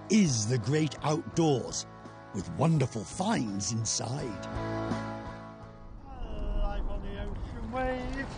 is the great outdoors, with wonderful finds inside. Life on the ocean waves.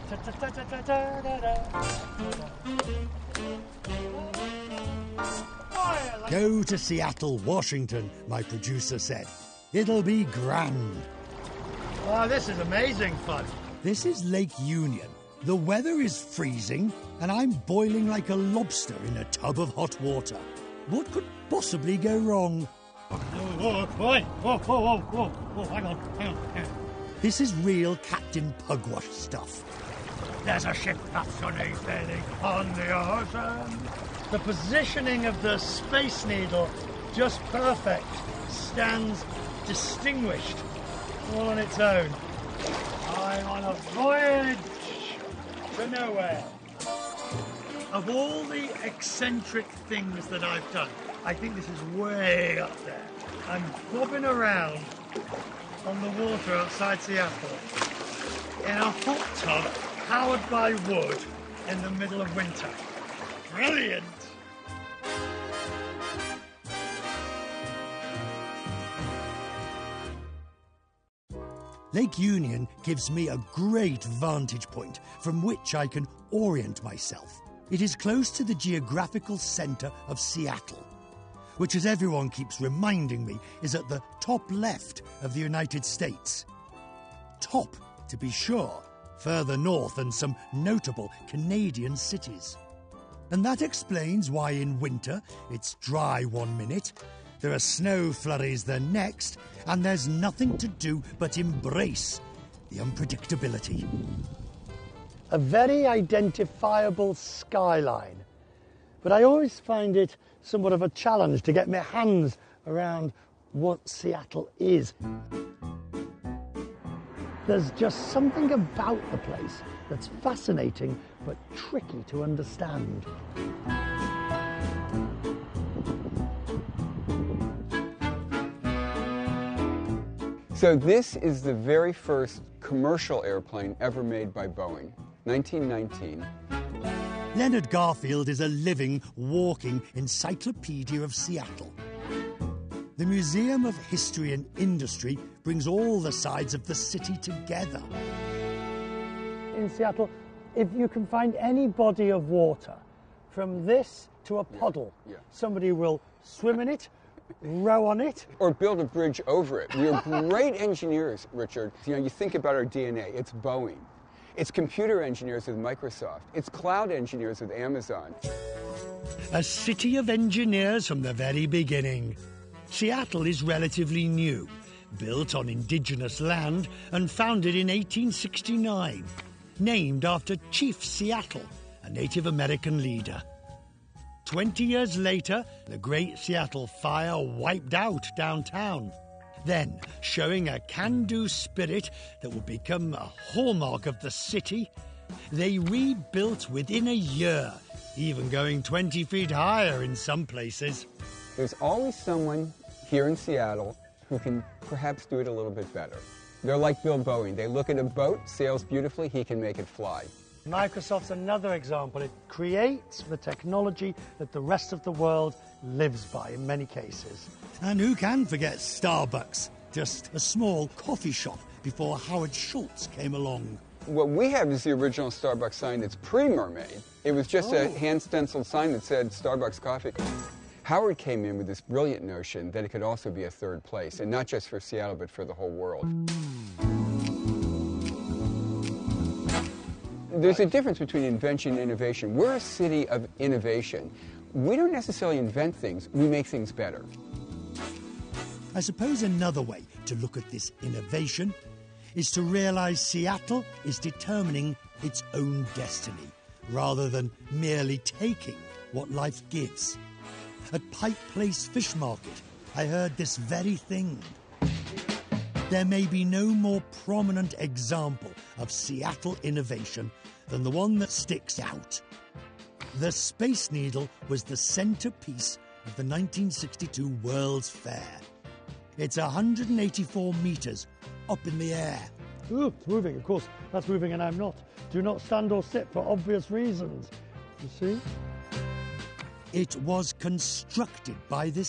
Go to Seattle, Washington, my producer said. It'll be grand. Oh, this is amazing fun. This is Lake Union. The weather is freezing, and I'm boiling like a lobster in a tub of hot water. What could possibly go wrong? Whoa, hang on. This is real Captain Pugwash stuff. There's a ship that's sailing on the ocean. The positioning of the Space Needle, just perfect, stands distinguished, all on its own. I'm on a voyage to nowhere. Of all the eccentric things that I've done, I think this is way up there. I'm bobbing around on the water outside Seattle in a hot tub powered by wood in the middle of winter. Brilliant! Lake Union gives me a great vantage point from which I can orient myself. It is close to the geographical centre of Seattle, which, as everyone keeps reminding me, is at the top left of the United States. Top, to be sure, further north than some notable Canadian cities. And that explains why in winter it's dry one minute, there are snow flurries the next, and there's nothing to do but embrace the unpredictability. A very identifiable skyline, but I always find it somewhat of a challenge to get my hands around what Seattle is. There's just something about the place that's fascinating but tricky to understand. So this is the very first commercial airplane ever made by Boeing, 1919. Leonard Garfield is a living, walking encyclopedia of Seattle. The Museum of History and Industry brings all the sides of the city together. In Seattle, if you can find any body of water, from this to a puddle, somebody will swim in it, row on it, or build a bridge over it. We are great engineers, Richard. You know, you think about our DNA. It's Boeing. It's computer engineers with Microsoft. It's cloud engineers with Amazon. A city of engineers from the very beginning. Seattle is relatively new, built on indigenous land and founded in 1869, named after Chief Seattle, a Native American leader. 20 years later, the Great Seattle Fire wiped out downtown. Then, showing a can-do spirit that would become a hallmark of the city, they rebuilt within a year, even going 20 feet higher in some places. There's always someone here in Seattle who can perhaps do it a little bit better. They're like Bill Boeing. They look at a boat, sails beautifully, he can make it fly. Microsoft's another example. It creates the technology that the rest of the world lives by in many cases. And who can forget Starbucks? Just a small coffee shop before Howard Schultz came along. What we have is the original Starbucks sign that's pre-Mermaid. It was just a hand-stenciled sign that said Starbucks Coffee. Howard came in with this brilliant notion that it could also be a third place, and not just for Seattle, but for the whole world. There's a difference between invention and innovation. We're a city of innovation. We don't necessarily invent things, we make things better. I suppose another way to look at this innovation is to realize Seattle is determining its own destiny, rather than merely taking what life gives. At Pike Place Fish Market, I heard this very thing. There may be no more prominent example of Seattle innovation than the one that sticks out. The Space Needle was the centerpiece of the 1962 World's Fair. It's 184 meters up in the air. Ooh, it's moving, of course. That's moving and I'm not. Do not stand or sit for obvious reasons. You see? It was constructed by this